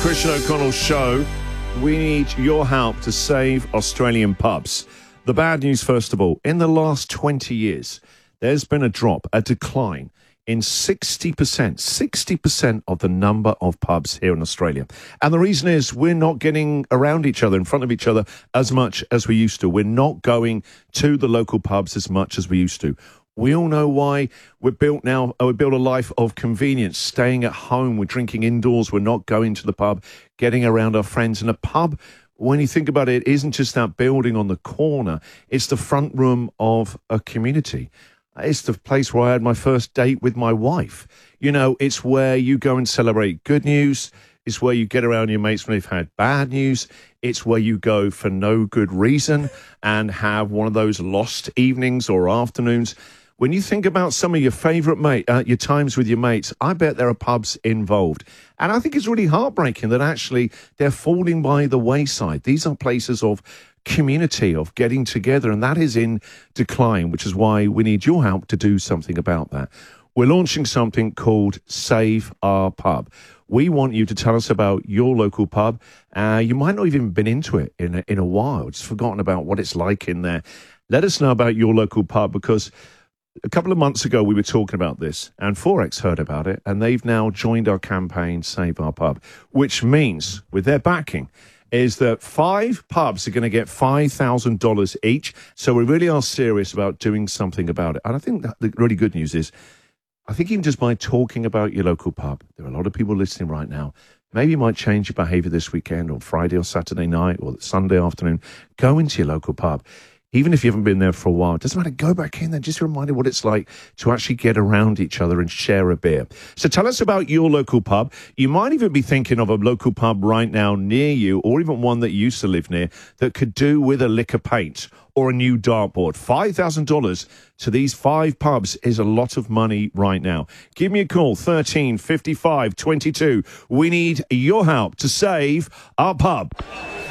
Christian O'Connell Show. We need your help to save Australian pubs. The bad news, first of all, in the last 20 years, there's been a decline in 60% of the number of pubs here in Australia. And the reason is we're not getting around each other, in front of each other, as much as we used to. We're not going to the local pubs as much as we used to. We all know why. We built a life of convenience, staying at home. We're drinking indoors. We're not going to the pub, getting around our friends. And a pub, when you think about it, isn't just that building on the corner. It's the front room of a community. It's the place where I had my first date with my wife. You know, it's where you go and celebrate good news. It's where you get around your mates when they've had bad news. It's where you go for no good reason and have one of those lost evenings or afternoons. When you think about some of your favourite your times with your mates, I bet there are pubs involved. And I think it's really heartbreaking that actually they're falling by the wayside. These are places of community, of getting together, and that is in decline, which is why we need your help to do something about that. We're launching something called Save Our Pub. We want you to tell us about your local pub. You might not even been into it in a while, just forgotten about what it's like in there. Let us know about your local pub, because a couple of months ago, we were talking about this, and Forex heard about it, and they've now joined our campaign, Save Our Pub, which means, with their backing, is that 5 pubs are going to get $5,000 each. So we really are serious about doing something about it. And I think that the really good news is, I think even just by talking about your local pub, there are a lot of people listening right now, maybe you might change your behaviour this weekend, or Friday or Saturday night, or Sunday afternoon. Go into your local pub. Even if you haven't been there for a while, it doesn't matter, go back in there, just a reminder what it's like to actually get around each other and share a beer. So tell us about your local pub. You might even be thinking of a local pub right now near you, or even one that you used to live near, that could do with a lick of paint or a new dartboard. $5,000 to these 5 pubs is a lot of money right now. Give me a call, 13 55 22. We need your help to save our pub.